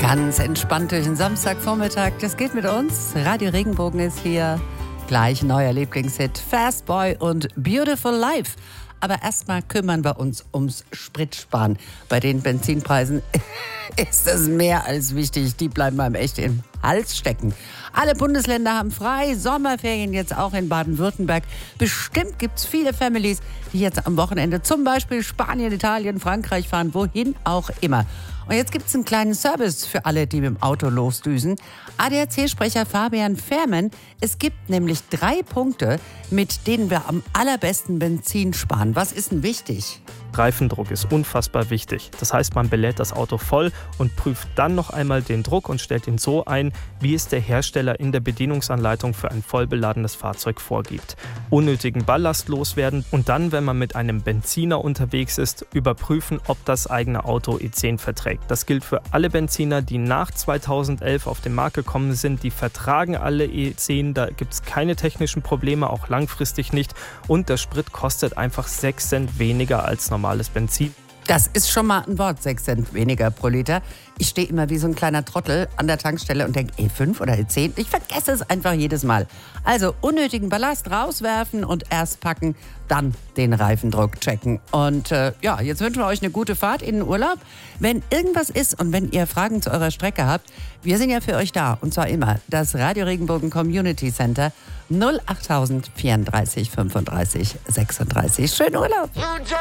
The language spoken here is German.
Ganz entspannt durch den Samstagvormittag. Das geht mit uns. Radio Regenbogen ist hier. Gleich neuer Lieblingshit Fast Boy und Beautiful Life. Aber erstmal kümmern wir uns ums Spritsparen. Bei den Benzinpreisen ist es mehr als wichtig. Die bleiben einem echt im Hals stecken. Alle Bundesländer haben frei. Sommerferien jetzt auch in Baden-Württemberg. Bestimmt gibt es viele Families, die jetzt am Wochenende zum Beispiel Spanien, Italien, Frankreich fahren, wohin auch immer. Und jetzt gibt es einen kleinen Service für alle, die mit dem Auto losdüsen. ADAC-Sprecher Fabian Fehrmann, es gibt nämlich 3 Punkte, mit denen wir am allerbesten Benzin sparen. Was ist denn wichtig? Reifendruck ist unfassbar wichtig. Das heißt, man belädt das Auto voll und prüft dann noch einmal den Druck und stellt ihn so ein, wie es der Hersteller in der Bedienungsanleitung für ein vollbeladenes Fahrzeug vorgibt. Unnötigen Ballast loswerden und dann, wenn man mit einem Benziner unterwegs ist, überprüfen, ob das eigene Auto E10 verträgt. Das gilt für alle Benziner, die nach 2011 auf den Markt gekommen sind. Die vertragen alle E10, da gibt es keine technischen Probleme, auch langfristig nicht. Und der Sprit kostet einfach 6 Cent weniger als normales Benzin. Das ist schon mal ein Wort, 6 Cent weniger pro Liter. Ich stehe immer wie so ein kleiner Trottel an der Tankstelle und denke, E5 oder E10? Ich vergesse es einfach jedes Mal. Also unnötigen Ballast rauswerfen und erst packen, dann den Reifendruck checken. Und jetzt wünschen wir euch eine gute Fahrt in den Urlaub. Wenn irgendwas ist und wenn ihr Fragen zu eurer Strecke habt, wir sind ja für euch da. Und zwar immer das Radio Regenbogen Community Center 08000 34 35 36. Schönen Urlaub!